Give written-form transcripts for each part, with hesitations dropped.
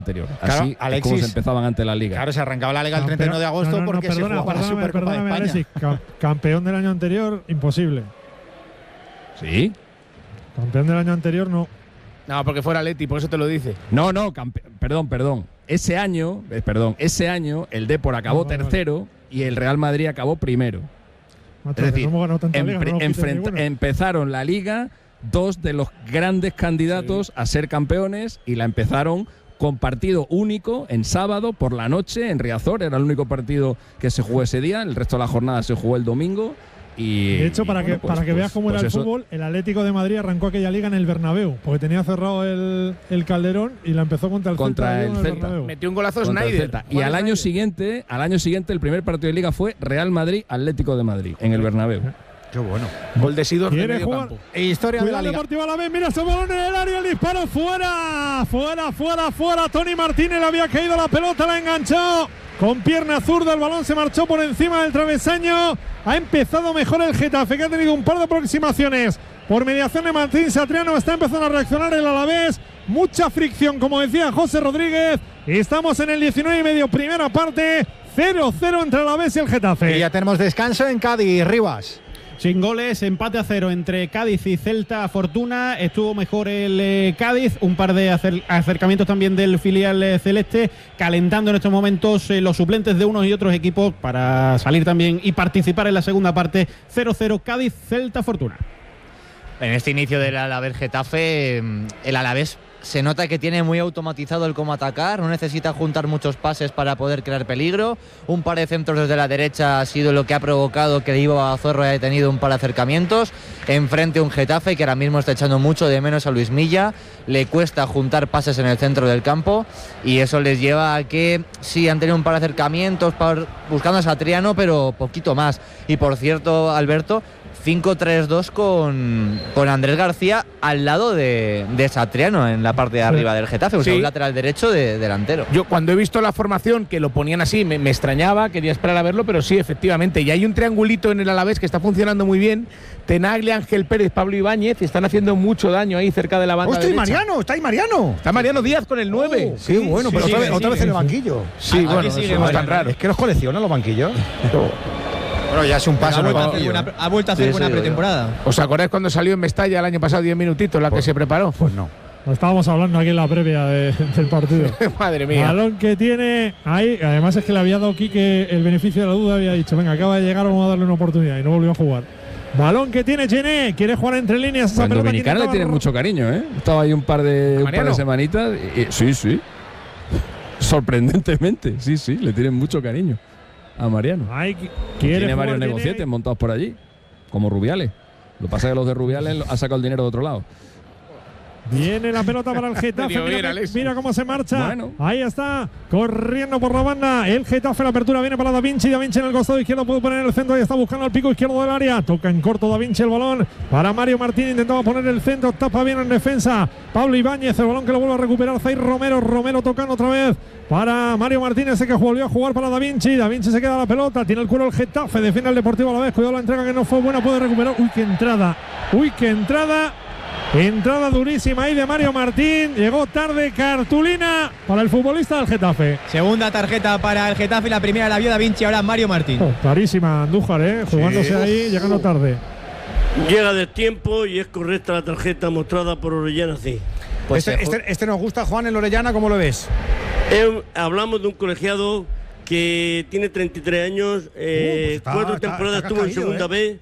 anterior. Claro, Así Alexis, es como se empezaban ante la Liga. Claro, se arrancaba la Liga el 31 de agosto porque se jugaba la Supercopa de España. Alexis, campeón del año anterior, imposible. ¿Sí? Campeón del año anterior, no. No, porque fuera Atleti, por eso te lo dice. No, perdón. Ese año el Depor acabó tercero y el Real Madrid acabó primero. Macho, es decir, no hemos ganado tanta liga, empezaron la Liga dos de los grandes candidatos a ser campeones y la empezaron con partido único en sábado por la noche en Riazor. Era el único partido que se jugó ese día, el resto de la jornada se jugó el domingo. Y, de hecho, para que veas cómo era el fútbol, el Atlético de Madrid arrancó aquella liga en el Bernabéu, porque tenía cerrado el Calderón y la empezó contra el Celta. Metió un golazo Snyder. Y al año siguiente, el primer partido de liga fue Real Madrid Atlético de Madrid en el Bernabéu. Qué bueno. Gol de Sidor de ¿Quiere medio jugar? campo. Historia de la Liga. Deportivo Alavés, mira ese balón en el área, el disparo fuera. Tony Martínez le había caído la pelota, la enganchó con pierna zurda, el balón se marchó por encima del travesaño. Ha empezado mejor el Getafe, que ha tenido un par de aproximaciones por mediación de Martín Satriano. Está empezando a reaccionar el Alavés. Mucha fricción, como decía José Rodríguez. Estamos en el 19:30, primera parte. 0-0 entre el Alavés y el Getafe. Y ya tenemos descanso en Cádiz, Rivas. Sin goles, empate a 0 entre Cádiz y Celta Fortuna. Estuvo mejor el Cádiz, un par de acercamientos también del filial celeste, calentando en estos momentos los suplentes de unos y otros equipos para salir también y participar en la segunda parte. 0-0 Cádiz, Celta Fortuna. En este inicio del Alavés Getafe, el Alavés se nota que tiene muy automatizado el cómo atacar, no necesita juntar muchos pases para poder crear peligro. Un par de centros desde la derecha ha sido lo que ha provocado que Ivo Azorro haya tenido un par de acercamientos. Enfrente un Getafe que ahora mismo está echando mucho de menos a Luis Milla, le cuesta juntar pases en el centro del campo y eso les lleva a que sí han tenido un par de acercamientos buscando a Satriano, pero poquito más. Y por cierto, Alberto, 5-3-2 con Andrés García al lado de Satriano en la parte de arriba del Getafe, o sea, un lateral derecho de delantero. Yo cuando he visto la formación que lo ponían así me extrañaba, quería esperar a verlo, pero sí, efectivamente. Y hay un triangulito en el Alavés que está funcionando muy bien. Tenaglia, Ángel Pérez, Pablo Ibáñez, están haciendo mucho daño ahí cerca de la banda derecha. Está ahí Mariano. Está Mariano Díaz con el 9. Sí, bueno, pero otra vez en el banquillo. Sí, bueno, eso no es tan raro. Es que los coleccionan los banquillos. Bueno, ya es un paso. Ha vuelto a hacer buena pretemporada. ¿Os acordáis cuando salió en Mestalla el año pasado 10 minutitos, que se preparó? Pues no. Lo estábamos hablando aquí en la previa del partido. Madre mía. Balón que tiene ahí. Además es que le había dado Quique el beneficio de la duda. Había dicho, venga, acaba de llegar, vamos a darle una oportunidad. Y no volvió a jugar. Balón que tiene Gené. Quiere jugar entre líneas. Esa pelota Dominicana le tiene mucho cariño, ¿eh? Estaba ahí un par de semanitas. Sí. Sorprendentemente. Sí, le tienen mucho cariño a Mariano. Tiene varios negocietes montados por allí, como Rubiales. Lo que pasa es que los de Rubiales ha sacado el dinero de otro lado. Viene la pelota para el Getafe. Mira cómo se marcha. Bueno. Ahí está, corriendo por la banda. El Getafe, la apertura viene para Da Vinci. Da Vinci en el costado izquierdo puede poner en el centro. Y está buscando el pico izquierdo del área. Toca en corto Da Vinci el balón para Mario Martín. Intentaba poner el centro. Tapa bien en defensa Pablo Ibáñez. El balón que lo vuelve a recuperar Zair Romero. Romero tocando otra vez para Mario Martínez, que volvió a jugar para Da Vinci. Da Vinci se queda la pelota. Tiene el cuero el Getafe. Defiende el Deportivo Alavés. Cuidado la entrega que no fue buena. Puede recuperar. Uy, qué entrada. Entrada durísima ahí de Mario Martín. Llegó tarde, cartulina para el futbolista del Getafe. Segunda tarjeta para el Getafe, la primera la vio Da Vinci, ahora Mario Martín. Clarísima, Andújar, jugándose ahí, llegando tarde. Llega de tiempo y es correcta la tarjeta mostrada por Orellana, sí. Pues este nos gusta, Juan, en Orellana, ¿cómo lo ves? Hablamos de un colegiado que tiene 33 años, 4 temporadas estuvo en Segunda B,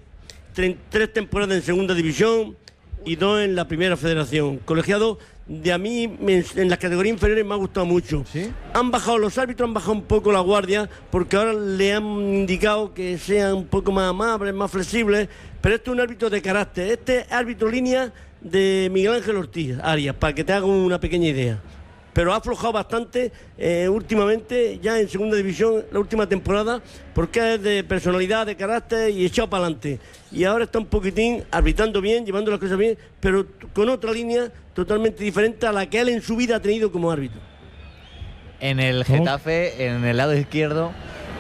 3 temporadas en Segunda División y 2 en la Primera Federación. Colegiado de a mí en las categorías inferiores me ha gustado mucho. ¿Sí? Han bajado los árbitros, han bajado un poco la guardia porque ahora le han indicado que sean un poco más amables, más flexibles, pero este es un árbitro de carácter. Este es árbitro línea de Miguel Ángel Ortiz Arias, para que te hagan una pequeña idea. Pero ha aflojado bastante últimamente, ya en Segunda División, la última temporada, porque es de personalidad, de carácter y echado para adelante. Y ahora está un poquitín arbitrando bien, llevando las cosas bien, pero con otra línea totalmente diferente a la que él en su vida ha tenido como árbitro. En el Getafe, en el lado izquierdo,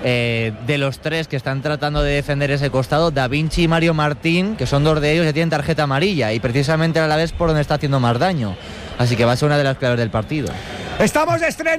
de los 3 que están tratando de defender ese costado, Da Vinci y Mario Martín, que son 2 de ellos, ya tienen tarjeta amarilla y precisamente a la vez por donde está haciendo más daño. Así que va a ser una de las claves del partido. Estamos de estreno.